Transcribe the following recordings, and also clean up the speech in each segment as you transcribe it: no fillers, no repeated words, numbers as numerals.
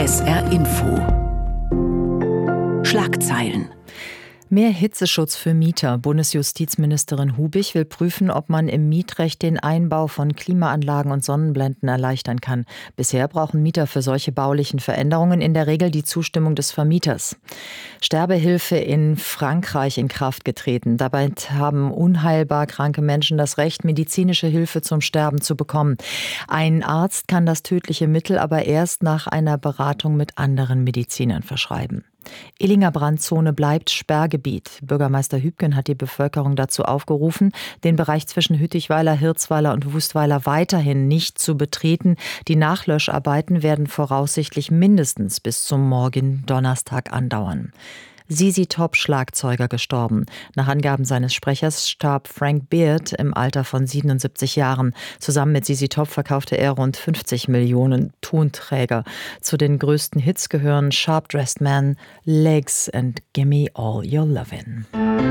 SR Info. Schlagzeilen. Mehr Hitzeschutz für Mieter. Bundesjustizministerin Hubich will prüfen, ob man im Mietrecht den Einbau von Klimaanlagen und Sonnenblenden erleichtern kann. Bisher brauchen Mieter für solche baulichen Veränderungen in der Regel die Zustimmung des Vermieters. Sterbehilfe in Frankreich in Kraft getreten. Dabei haben unheilbar kranke Menschen das Recht, medizinische Hilfe zum Sterben zu bekommen. Ein Arzt kann das tödliche Mittel aber erst nach einer Beratung mit anderen Medizinern verschreiben. Illinger Brandzone bleibt Sperrgebiet. Bürgermeister Hübken hat die Bevölkerung dazu aufgerufen, den Bereich zwischen Hüttichweiler, Hirzweiler und Wustweiler weiterhin nicht zu betreten. Die Nachlöscharbeiten werden voraussichtlich mindestens bis zum morgigen Donnerstag andauern. ZZ Top Schlagzeuger gestorben. Nach Angaben seines Sprechers starb Frank Beard im Alter von 77 Jahren. Zusammen mit ZZ Top verkaufte er rund 50 Millionen Tonträger. Zu den größten Hits gehören Sharp Dressed Man, Legs and Gimme All Your Lovin'.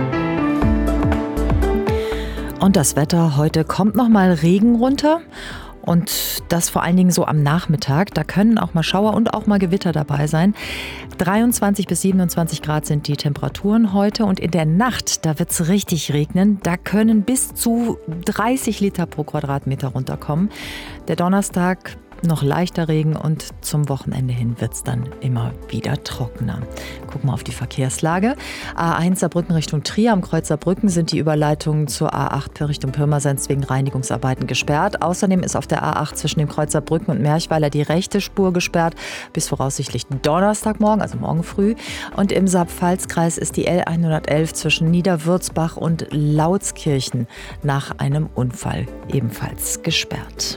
Und das Wetter, heute kommt noch mal Regen runter. Und das vor allen Dingen so am Nachmittag. Da können auch mal Schauer und auch mal Gewitter dabei sein. 23 bis 27 Grad sind die Temperaturen heute. Und in der Nacht, da wird es richtig regnen. Da können bis zu 30 Liter pro Quadratmeter runterkommen. Der Donnerstag noch leichter Regen und zum Wochenende hin wird es dann immer wieder trockener. Gucken wir auf die Verkehrslage. A1 Saarbrücken Richtung Trier. Am Kreuz Saarbrücken sind die Überleitungen zur A8 Richtung Pirmasens wegen Reinigungsarbeiten gesperrt. Außerdem ist auf der A8 zwischen dem Kreuz Saarbrücken und Merchweiler die rechte Spur gesperrt bis voraussichtlich Donnerstagmorgen, also morgen früh. Und im Saarpfalz-Kreis ist die L111 zwischen Niederwürzbach und Lautskirchen nach einem Unfall ebenfalls gesperrt.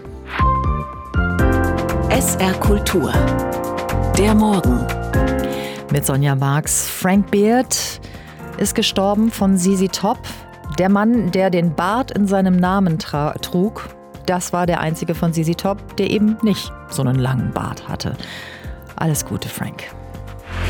SR Kultur. Der Morgen. Mit Sonja Marx. Frank Beard ist gestorben von ZZ Top. Der Mann, der den Bart in seinem Namen trug, das war der einzige von ZZ Top, der eben nicht so einen langen Bart hatte. Alles Gute, Frank.